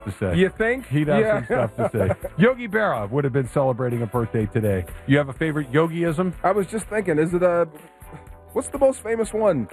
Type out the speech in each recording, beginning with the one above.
to say. You think? He'd have some stuff to say. Yogi Berra would have been celebrating a birthday today. You have a favorite yogiism? I was just thinking, is it what's the most famous one?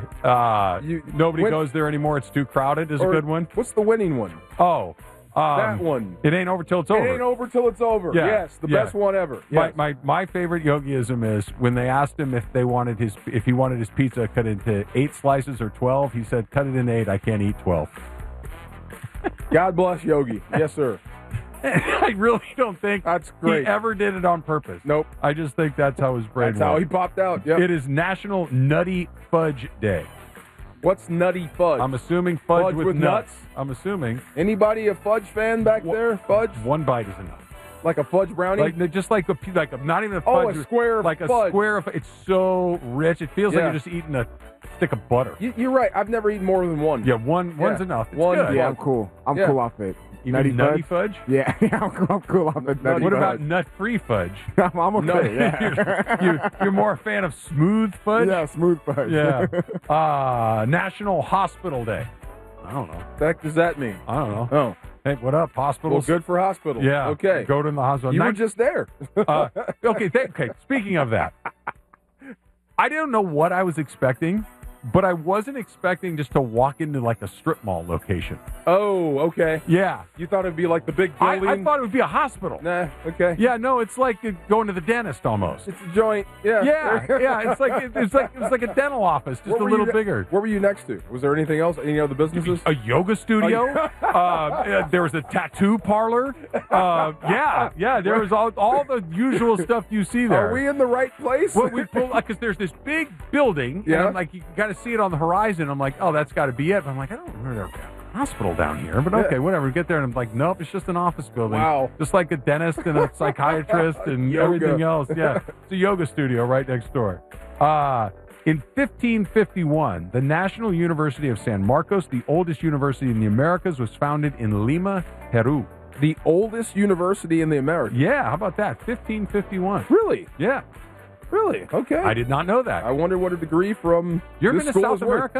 Nobody goes there anymore. It's too crowded is a good one. What's the winning one? Oh. That one. It ain't over till it's over. It ain't over till it's over. Yeah. Yes, the best one ever. Yes. My favorite yogiism is when they asked him if he wanted his pizza cut into 8 slices or 12. He said, "Cut it in 8. I can't eat 12." God bless Yogi. Yes, sir. I really don't think that's great. He ever did it on purpose. Nope. I just think that's how his brain That's how he popped out. Yep. It is National Nutty Fudge Day. What's Nutty Fudge? I'm assuming fudge with nuts. I'm assuming. Anybody a fudge fan back there? Fudge? One bite is enough. Like a fudge brownie? Not even a fudge. a square of like fudge. A square of. It's so rich. It feels like you're just eating a stick of butter. You're right. I've never eaten more than one. Yeah, one's enough. It's one. good. Yeah, I'm cool. I'm cool off it. You mean nutty fudge? Yeah, I'm cool off the nutty What fudge. about nut-free fudge? I'm okay. Yeah. You're more a fan of smooth fudge? Yeah, smooth fudge. Yeah. National Hospital Day. I don't know. What the heck does that mean? I don't know. Oh. Hey, what up, hospitals? Well, good for hospitals. Yeah. Okay. Go to the hospital. You were just there. Okay. Speaking of that, I didn't know what I was expecting, but I wasn't expecting just to walk into like a strip mall location. Oh, okay. Yeah. You thought it'd be like the big building? I thought it would be a hospital. Nah, okay. Yeah, no, it's like going to the dentist almost. It's a joint. Yeah. Yeah. It's like a dental office, just a little bigger. What were you next to? Was there anything else? Any other businesses? A yoga studio. There was a tattoo parlor. Yeah. There was all the usual stuff you see there. Are we in the right place? Well, we pulled because there's this big building. Yeah. And I'm like, you got to see it on the horizon. I'm like, oh, that's got to be it. But I'm like, I don't remember there was a hospital down here. But okay, whatever. We get there and I'm like, nope, it's just an office building. Wow. Just like a dentist and a psychiatrist and everything else. Yeah. It's a yoga studio right next door. In 1551, the National University of San Marcos, the oldest university in the Americas, was founded in Lima, Peru. The oldest university in the Americas? Yeah, how about that? 1551. Really? Yeah. Really? Okay. I did not know that. I wonder what a degree from You ever this been to school South is worth.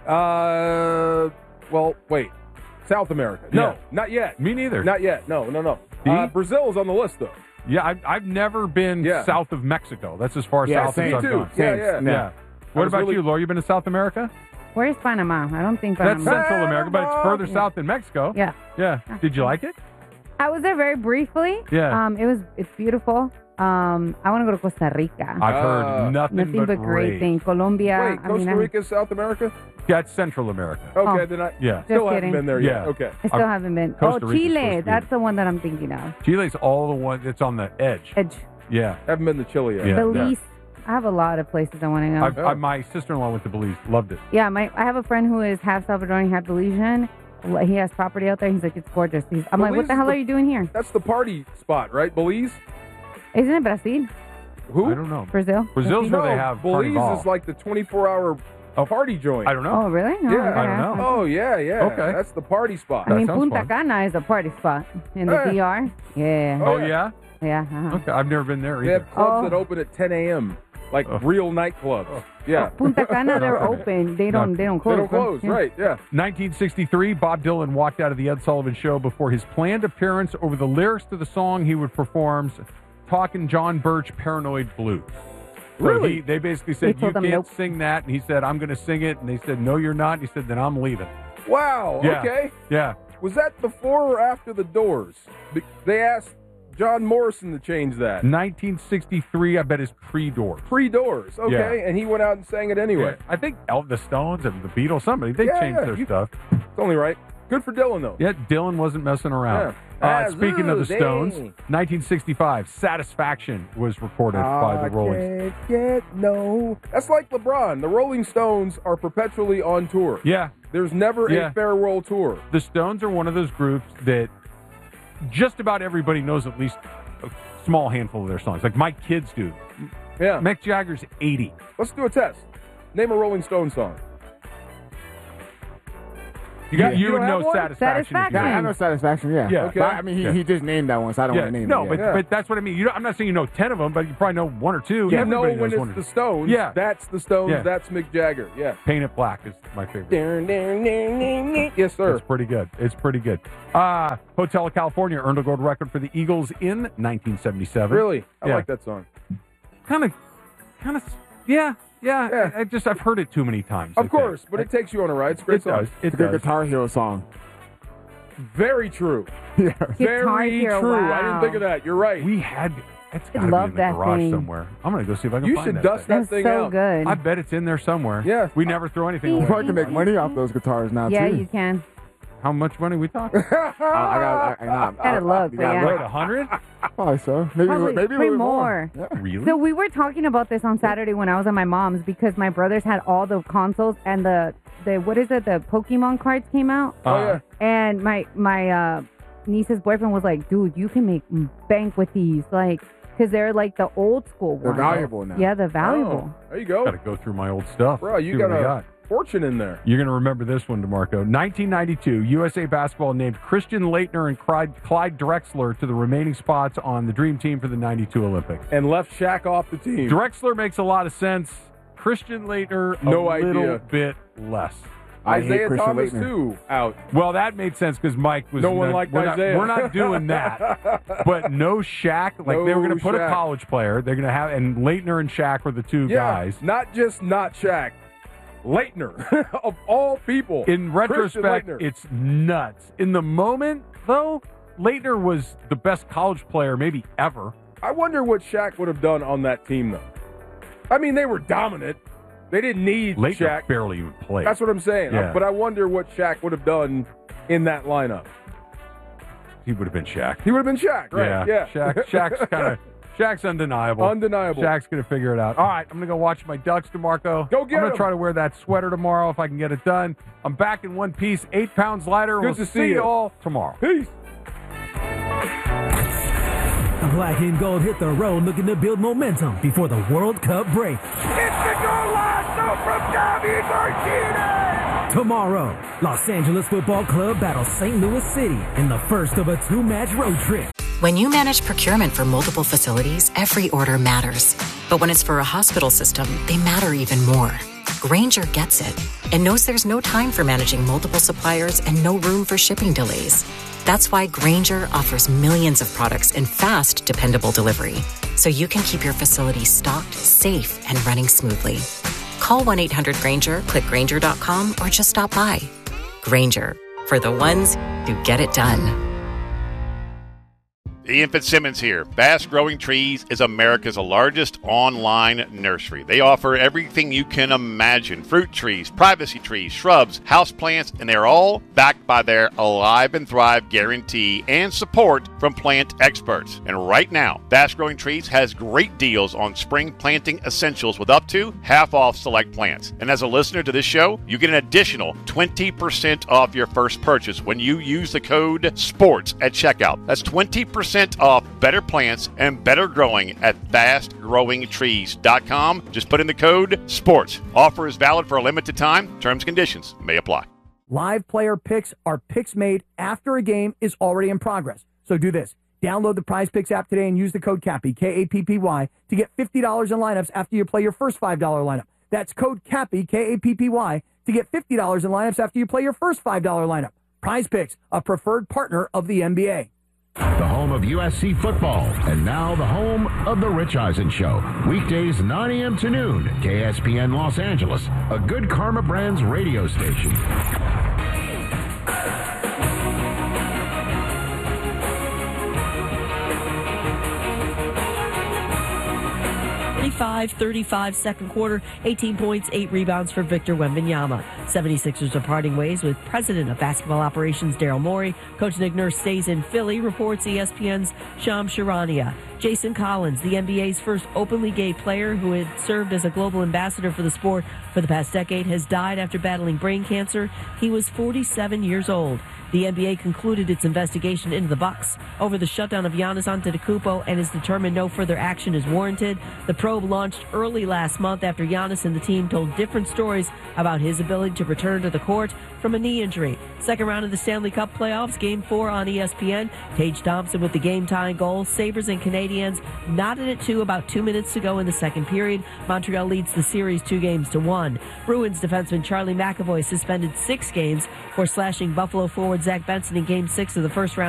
America? Well, wait. South America. No, Yeah. not yet. Me neither. Not yet. No. See? Brazil is on the list, though. Yeah, I've never been south of Mexico. That's as far south as I've gone. Yeah. What about you, Laura? You been to South America? Where's Panama? I don't think That's Panama. Central America, but it's further south than Mexico. Yeah. Yeah. Did you like it? I was there very briefly. Yeah. It's beautiful. I want to go to Costa Rica. I've heard nothing but great things. Colombia. Wait, Costa Rica is South America? Yeah, it's Central America. Okay, then I still haven't been there yet. Okay. I still haven't been. Costa Rica's supposed to Chile. be- That's the one that I'm thinking of. Chile's all the one that's on the edge. Yeah. Haven't been to Chile yet. Yeah. Belize. I have a lot of places I want to go. My sister-in-law went to Belize. Loved it. Yeah, I have a friend who is half Salvadorian, half Belizean. He has property out there. He's like, it's gorgeous. I'm like, what the hell are you doing here? That's the party spot, right? Belize? Isn't it Brazil? Who? I don't know. Brazil? Brazil's where they have Belize Carnival. is like the 24-hour party joint. I don't know. Oh, really? No, Yeah. I don't know. Oh, yeah. Okay. That's the party spot. I mean, Punta Cana is a party spot in the DR. Yeah. Oh, yeah? Yeah. Uh-huh. Okay, I've never been there They either. have clubs that open at 10 a.m., like real nightclubs. Yeah. Punta Cana, they're open. They don't close. They don't close, right, yeah. 1963, Bob Dylan walked out of the Ed Sullivan Show before his planned appearance over the lyrics to the song he would perform, Talkin' John Birch, Paranoid Blues. So Really? they basically said, They you told him, can't nope. sing that. And he said, I'm going to sing it. And they said, no, you're not. And he said, then I'm leaving. Wow, Yeah. okay. Yeah. Was that before or after the Doors? They asked John Morrison to change that. 1963, I bet is pre-Doors. Pre-Doors, okay. Yeah. And he went out and sang it anyway. I think the Stones and the Beatles, somebody, they changed their stuff. It's only right. Good for Dylan, though. Yeah, Dylan wasn't messing around. Speaking of the Stones, 1965, Satisfaction was recorded by the Rolling Stones. That's like LeBron. The Rolling Stones are perpetually on tour. Yeah. There's never a farewell tour. The Stones are one of those groups that just about everybody knows at least a small handful of their songs. Like my kids do. Yeah. Mick Jagger's 80. Let's do a test. Name a Rolling Stone song. You don't would have know one? satisfaction. if you Yeah, had I know Satisfaction, yeah. Yeah. But, I mean, he just named that one, so I don't want to name no, it. yet. but that's what I mean. I'm not saying you know 10 of them, but you probably know one or two. You know Everybody when knows one it's or the two. Stones. Yeah. That's the Stones. Yeah. That's Mick Jagger. Yeah. Paint It Black is my favorite. Yes, sir. It's pretty good. It's pretty good. Hotel California earned a gold record for the Eagles in 1977. Really? I Yeah. like that song. Kind of, yeah. I've heard it too many times. I Of course, think. but it takes you on a ride. It's a great It song. does. It It's a good does. Guitar Hero song. Very true. Yeah. Very Hero, true. wow. I didn't think of that. You're right. We had. It's got to be love in the that garage thing. somewhere. I'm gonna go see if I can You find should that dust thing. that That's thing so out. good. I bet it's in there somewhere. Yeah. We never throw anything You away. probably can make money off those guitars now, Yeah, too. you can. How much money we talking? Gotta look, but yeah. Like 100? Probably so. Maybe Probably a little bit more. Yeah. Really? So we were talking about this on Saturday when I was at my mom's because my brothers had all the consoles and the what is it? The Pokemon cards came out. Oh, yeah. And my niece's boyfriend was like, dude, you can make bank with these. Like, because they're like the old school They're ones. valuable now. Yeah, they're valuable. Oh, there you go. Got to go through my old stuff. Bro, you See got what I a fortune in there. You're going to remember this one, DeMarco. 1992, USA Basketball named Christian Laettner and Clyde Drexler to the remaining spots on the Dream Team for the 92 Olympics. And left Shaq off the team. Drexler makes a lot of sense. Christian Laettner, No a little idea. bit less. I hate Isaiah Christian Thomas, Laettner. too, out. Well, that made sense because Mike was. No one liked we're Isaiah. We're not doing that. But no Shaq. Like they were going to put Shaq. a college player. They're going to have, and Laettner and Shaq were the two guys. Not just not Shaq. Laettner, of all people. In retrospect, Laettner. it's nuts. In the moment, though, Laettner was the best college player maybe ever. I wonder what Shaq would have done on that team, though. I mean, they were dominant. They didn't need Laettner Shaq. barely even played. That's what I'm saying. Yeah. But I wonder what Shaq would have done in that lineup. He would have been Shaq. He would have been Shaq, right? Yeah. Shaq's undeniable. Undeniable. Shaq's going to figure it out. All right, I'm going to go watch my Ducks, DeMarco. Go get I'm going 'em. to try to wear that sweater tomorrow if I can get it done. I'm back in one piece, 8 pounds lighter. Good We'll to see see you you. all tomorrow. Peace. The black and gold hit the road looking to build momentum before the World Cup break. It's the goal line, so from David Martinez! Tomorrow, Los Angeles Football Club battles St. Louis City in the first of a 2-match road trip. When you manage procurement for multiple facilities, every order matters. But when it's for a hospital system, they matter even more. Grainger gets it and knows there's no time for managing multiple suppliers and no room for shipping delays. That's why Grainger offers millions of products in fast, dependable delivery, so you can keep your facility stocked, safe, and running smoothly. Call 1-800-GRAINGER, click Grainger.com, or just stop by. Grainger, for the ones who get it done. Ian Fitzsimmons here. Fast Growing Trees is America's largest online nursery. They offer everything you can imagine. Fruit trees, privacy trees, shrubs, houseplants, and they're all backed by their Alive and Thrive guarantee and support from plant experts. And right now, Fast Growing Trees has great deals on spring planting essentials with up to half off select plants. And as a listener to this show, you get an additional 20% off your first purchase when you use the code SPORTS at checkout. That's 20% off better plants and better growing at fastgrowingtrees.com. Just put in the code SPORTS. Offer is valid for a limited time. Terms and conditions may apply. Live player picks are picks made after a game is already in progress. So do this. Download the Prize Picks app today and use the code CAPPY, K-A-P-P-Y, to get $50 in lineups after you play your first $5 lineup. That's code CAPPY, K-A-P-P-Y, to get $50 in lineups after you play your first $5 lineup. Prize Picks, a preferred partner of the NBA. The home of USC football, and now the home of The Rich Eisen Show. Weekdays 9 a.m. to noon, KSPN Los Angeles, a Good Karma Brands radio station. 35-35 second quarter, 18 points, 8 rebounds for Victor Wembanyama. 76ers are parting ways with President of Basketball Operations Daryl Morey. Coach Nick Nurse stays in Philly, reports ESPN's Shams Charania. Jason Collins, the NBA's first openly gay player who had served as a global ambassador for the sport for the past decade, has died after battling brain cancer. He was 47 years old. The NBA concluded its investigation into the Bucks over the shutdown of Giannis Antetokounmpo and has determined no further action is warranted. The probe launched early last month after Giannis and the team told different stories about his ability to return to the court from a knee injury. Second round of the Stanley Cup playoffs, Game 4 on ESPN. Tage Thompson with the game-tying goal. Sabres and Canadiens knotted it to about 2 minutes to go in the second period. Montreal leads the series 2-1. Bruins defenseman Charlie McAvoy suspended 6 games for slashing Buffalo forward Zach Benson in Game 6 of the first round